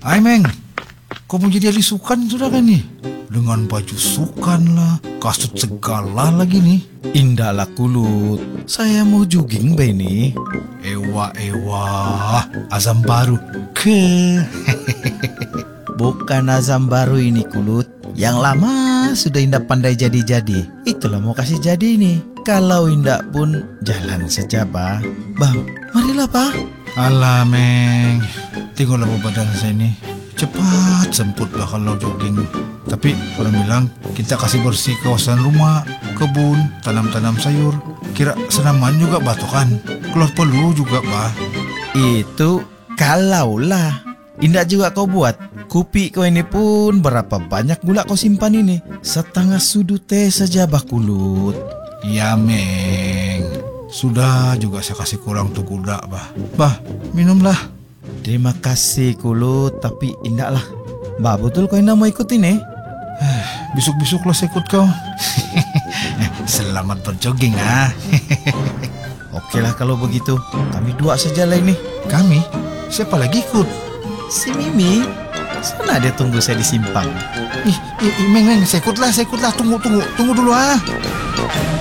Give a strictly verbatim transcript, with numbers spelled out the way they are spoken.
Hai Meng, kau mau jadi ahli sukan sudah kan nih? Dengan baju sukan lah, kasut segala lagi nih. Indah lah Kulut, saya mau jogging be ini. Ewa ewa, azam baru ke. Bukan azam baru ini Kulut, yang lama sudah Indah pandai jadi-jadi. Itulah mau kasih jadi nih. Kalau Indah pun jalan saja bah. Bang, marilah bah. Alah Meng, tengoklah badan saya ini. Cepat semput lah kalau jogging. Tapi orang bilang kita kasih bersih kawasan rumah, kebun, tanam-tanam sayur. Kira senaman juga batokan. Keluar pelu juga bah. Itu kalaulah Indah juga kau buat. Kopi kau ini pun berapa banyak gula kau simpan ini? Setengah sudut teh saja bah Kulut. Ya Meng, sudah juga saya kasih kurang tuh gula bah. Bah, minumlah. Terima kasih Kulut, tapi Indah lah. Bah betul kau Indah mau ikut ini? Besok-besok lah saya ikut kau. Selamat berjogging ah. Oke lah kalau begitu, kami dua saja lah ini. Kami? Siapa lagi ikut? Si Mimi, sana dia tunggu saya di simpang. Ih, ih, ih Meng, Meng, saya ikut lah, saya ikut lah. Tunggu, tunggu, tunggu dulu ah.